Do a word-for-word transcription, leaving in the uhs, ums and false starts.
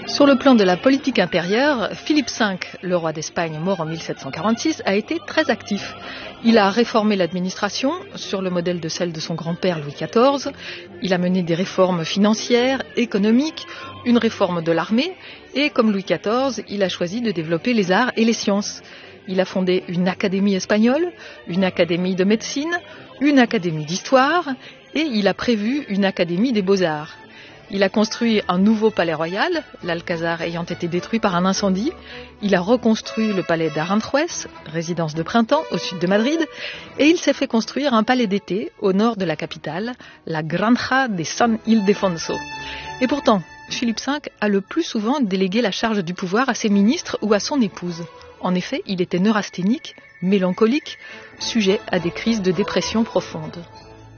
Sur le plan de la politique intérieure, Philippe cinq, le roi d'Espagne mort en mille sept cent quarante-six, a été très actif. Il a réformé l'administration sur le modèle de celle de son grand-père Louis quatorze. Il a mené des réformes financières, économiques, une réforme de l'armée et, comme Louis quatorze, il a choisi de développer les arts et les sciences. Il a fondé une académie espagnole, une académie de médecine, une académie d'histoire et il a prévu une académie des beaux-arts. Il a construit un nouveau palais royal, l'Alcazar ayant été détruit par un incendie. Il a reconstruit le palais d'Aranjuez, résidence de printemps au sud de Madrid, et il s'est fait construire un palais d'été au nord de la capitale, la Granja de San Ildefonso. Et pourtant, Philippe cinq a le plus souvent délégué la charge du pouvoir à ses ministres ou à son épouse. En effet, il était neurasthénique, mélancolique, sujet à des crises de dépression profonde.